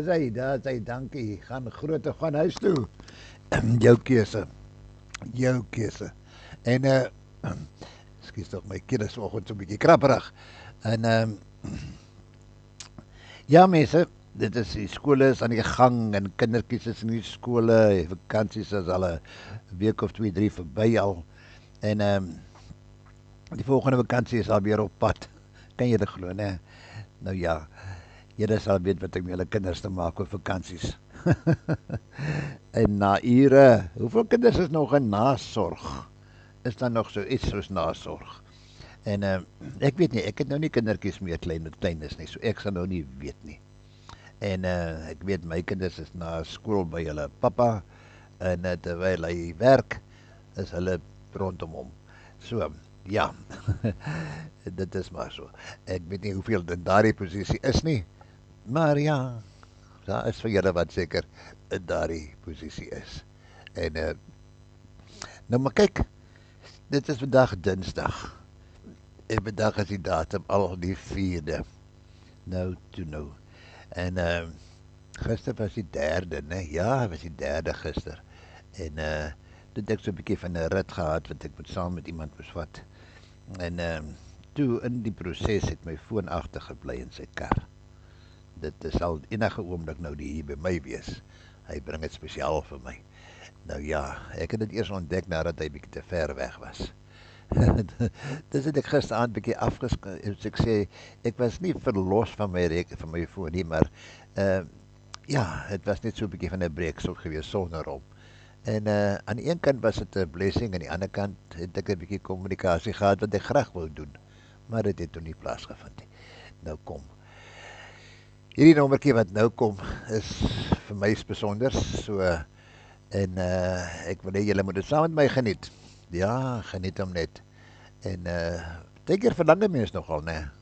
Daar is hy, dankie. Gaan groot, gaan huis toe. Jou keuse. Jou keuse. En ekskuus tog, my keel is vanoggend so 'n bietjie krapperig. En ja mense, dit is die skole is aan die gang en kindertjies is in die skole, die vakansies is al 'n week of 2, 3 verby al. En die volgende vakansie is al weer op pad. Kan jy dit glo, né? Nou ja, julle sal weet wat ek met julle kinders te maak op vakansies. En na ure, hoeveel kinders is nog in nasorg? Is daar nog so iets soos nasorg? En ek weet nie, ek het nou nie kindertjies meer klein is nie, so ek sal nou nie weet nie. En ek weet my kinders is na skool by hulle pappa en terwyl hy werk, is hulle rondom hom. So, ja, dit is maar so. Ek weet nie hoeveel in daardie posisie is nie, maar ja, daar is vir julle wat seker in daardie posisie is. En nou maar kyk, dit is vandag Dinsdag. En vandag is die datum al die 4de. Nou. En gister was die 3de, né? Ja, was die 3de gister. En toe het ek so 'n bietjie van 'n rit gehad wat ek moet saam met iemand moes vat. En toe in die proses het my foon agtergebly in sy kar. Dit sal enige oomblik nou hier by my wees. Hy bring dit spesiaal vir my. Nou ja, ek het dit eers ontdek nadat hy bietjie te ver weg was. Dis het ek gisteraand bietjie afgeskryf. Ek sê ek was nie verlos van my foon nie, maar ja, dit was net so 'n bietjie van 'n breeksel gewees sonder hom. En aan die een kant was dit 'n blessing, aan die ander kant het ek 'n bietjie kommunikasie gehad wat ek graag wou doen, maar dit het toe nie plaasgevind nie. Nou kom. Hierdie nommertjie wat nou kom is vir my besonder, so en ek wil hê julle moet dit saam met my geniet. Ja, geniet hom net. En baie keer verlang 'n mens nogal, né?